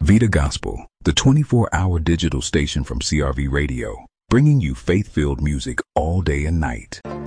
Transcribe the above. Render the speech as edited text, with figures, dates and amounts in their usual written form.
Vita Gospel, the 24-hour digital station from CRV Radio, bringing you faith-filled music all day and night.